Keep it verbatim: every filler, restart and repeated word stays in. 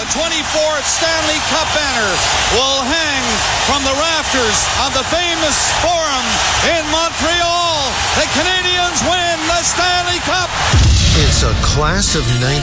twenty-fourth Stanley Cup banner will hang from the rafters of the famous Forum in Montreal. The Canadiens win the Stanley Cup. It's a class of nineteen